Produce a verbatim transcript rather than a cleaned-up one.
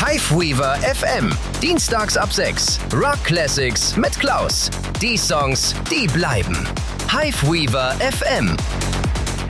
Hiveweaver F M. Dienstags ab sechs. Rock Classics mit Klaus. Die Songs, die bleiben. Hiveweaver F M.